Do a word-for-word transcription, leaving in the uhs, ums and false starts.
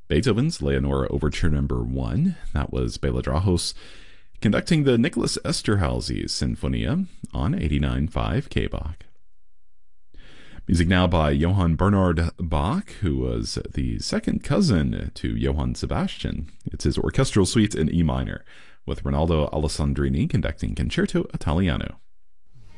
Beethoven's Leonore Overture Number one, that was Bela Drahos conducting the Nicholas Esterhazy Sinfonia on eighty-nine point five K-Bach. Music now by Johann Bernhard Bach, who was the second cousin to Johann Sebastian. It's his orchestral suite in E minor, with Rinaldo Alessandrini conducting Concerto Italiano.